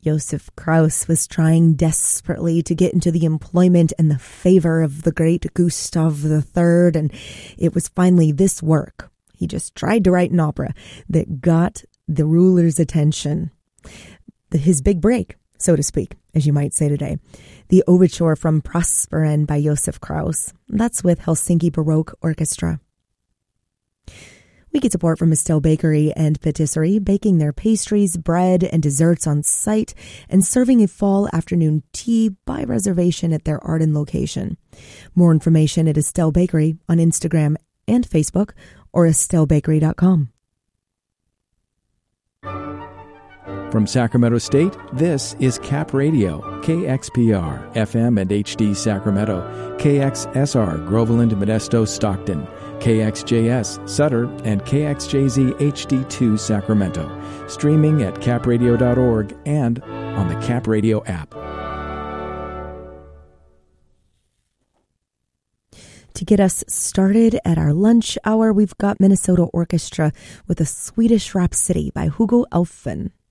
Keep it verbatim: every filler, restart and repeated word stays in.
Josef Kraus was trying desperately to get into the employment and the favor of the great Gustav the Third, and it was finally this work. He just tried to write an opera that got the ruler's attention. The, his big break, so to speak, as you might say today. The overture from Prosperen by Josef Kraus. That's with Helsinki Baroque Orchestra. We get support from Estelle Bakery and Patisserie, baking their pastries, bread, and desserts on site, and serving a fall afternoon tea by reservation at their Arden location. More information at Estelle Bakery on Instagram and Facebook, or estelle bakery dot com. From Sacramento State, this is Cap Radio, K X P R, F M and H D Sacramento, K X S R, Groveland, Modesto, Stockton, K X J S, Sutter, and K X J Z H D two, Sacramento. Streaming at cap radio dot org and on the Cap Radio app. To get us started at our lunch hour, we've got Minnesota Orchestra with a Swedish Rhapsody by Hugo Aufven.